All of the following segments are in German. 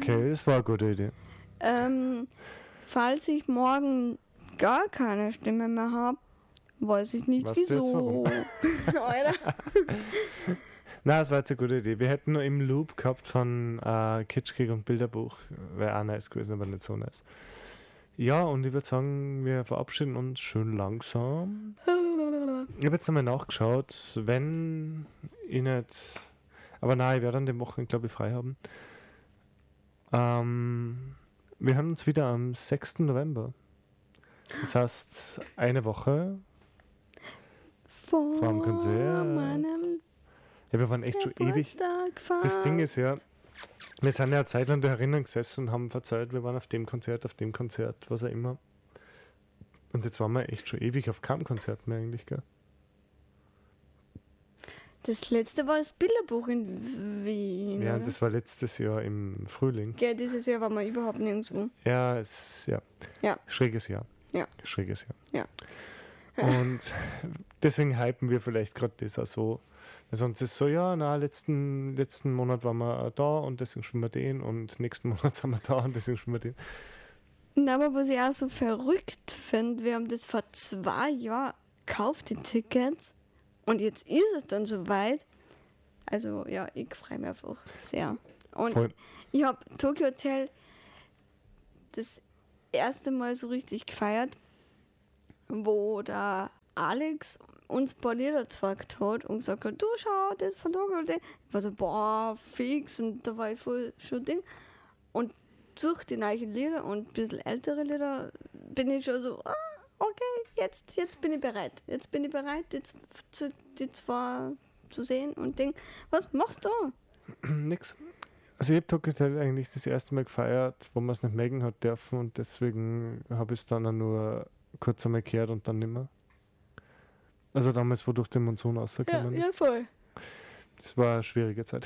Okay, das war eine gute Idee. Falls ich morgen gar keine Stimme mehr habe, weiß ich nicht Weißt du jetzt wieso. Alter. Nein, das war jetzt eine gute Idee. Wir hätten nur im Loop gehabt von Kitschkrieg und Bilderbuch. Wäre auch nice gewesen, aber nicht so nice. Ja, und ich würde sagen, wir verabschieden uns schön langsam. Ich habe jetzt einmal nachgeschaut, wenn ich nicht... Aber nein, ich werde an den Wochen, glaube ich, frei haben. Wir hören uns wieder am 6. November. Das heißt, eine Woche Vor dem Konzert. meinem Ja, wir waren echt schon ewig. Geburtstag fast. Das Ding ist ja, wir sind ja eine Zeit lang da herinnen gesessen und haben verzeiht, wir waren auf dem Konzert, was auch immer. Und jetzt waren wir echt schon ewig auf keinem Konzert mehr eigentlich, gell? Das letzte war das Bilderbuch in Wien. Ja, oder? das war letztes Jahr im Frühling. Gell, dieses Jahr waren wir überhaupt nirgendwo. Ja, Ja. Schräges Jahr. Ja. Schräges Jahr. Ja. Und deswegen hypen wir vielleicht gerade das auch so. Weil sonst ist es so, ja, letzten Monat waren wir da und deswegen spielen wir den und nächsten Monat sind wir da und deswegen spielen wir den. Na, aber was ich auch so verrückt finde, wir haben das vor 2 Jahren gekauft, die Tickets, und jetzt ist es dann soweit. Also ja, ich freue mich einfach sehr. Und Voll. ich habe Tokyo Hotel das erste Mal so richtig gefeiert, wo der Alex uns ein paar Lieder gezeigt hat und gesagt hat, du schau, das von Tokyo Hotel. Ich war so, boah, fix, und da war ich voll schon Ding. Und durch die neuen Lieder und ein bisschen ältere Lieder bin ich schon so, okay, jetzt bin ich bereit. Jetzt bin ich bereit, die zwei zu sehen und denke, was machst du? Nix. Also ich habe Tokyo Hotel eigentlich das erste Mal gefeiert, wo man es nicht mögen hat dürfen, und deswegen habe ich es dann auch nur kurz einmal gehört und dann nicht mehr. Also damals, wo durch den Monsun rausgekommen ist. Ja, voll. Das war eine schwierige Zeit.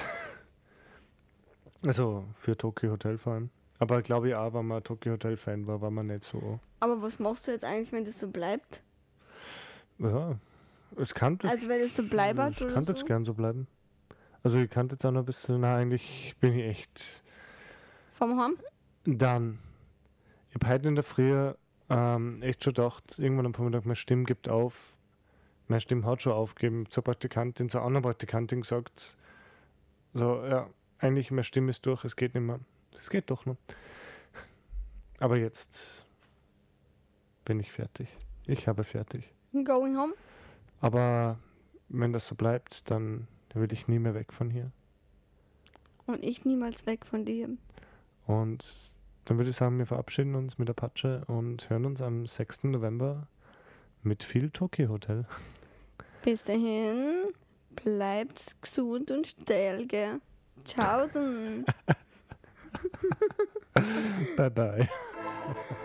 Also für Tokyo Hotel vor allem. Aber glaube ich auch, wenn man Tokyo Hotel Fan war man nicht so. Aber was machst du jetzt eigentlich, wenn das so bleibt? Ja, es kann Also wenn es so bleibt es oder kann so? jetzt gern so bleiben. Also ich kann jetzt auch noch ein bisschen, eigentlich bin ich echt Vom Heim? dann. Ich habe heute in der Früh echt schon gedacht, irgendwann am Vormittag, meine Stimme gibt auf. Meine Stimme hat schon aufgegeben. Zur anderen Praktikantin gesagt, so, ja, eigentlich meine Stimme ist durch, es geht nicht mehr. Es geht doch noch. Aber jetzt bin ich fertig. Ich habe fertig. Going home? Aber wenn das so bleibt, dann will ich nie mehr weg von hier. Und ich niemals weg von dir. Und dann würde ich sagen, wir verabschieden uns mit Apache und hören uns am 6. November mit viel Tokyo Hotel. Bis dahin, bleibt gesund und still, gell? Tschaußen. Bye bye.